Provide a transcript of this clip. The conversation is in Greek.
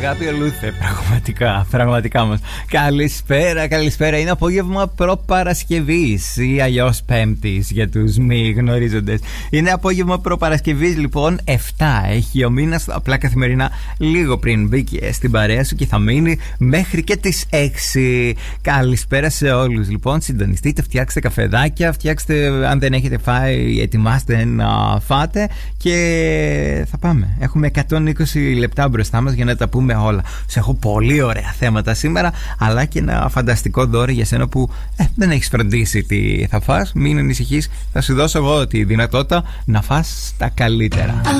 Αγάπη ολούθε, πραγματικά μας. Καλησπέρα. Είναι απόγευμα προπαρασκευής ή αλλιώς Πέμπτης για τους μη γνωρίζοντες. Είναι απόγευμα προπαρασκευής, λοιπόν. 7 έχει ο μήνας, απλά καθημερινά λίγο πριν μπήκε στην παρέα σου και θα μείνει μέχρι και τις 6. Καλησπέρα σε όλους, λοιπόν. Συντονιστείτε, φτιάξτε καφεδάκια, αν δεν έχετε φάει, ετοιμάστε να φάτε και θα πάμε. Έχουμε 120 λεπτά μπροστά μας για να τα πούμε όλα. Σε έχω πολύ ωραία θέματα σήμερα, αλλά και ένα φανταστικό δώρο για σένα που δεν έχεις φροντίσει τι θα φας. Μην ανησυχείς, θα σου δώσω εγώ τη δυνατότητα να φας τα καλύτερα.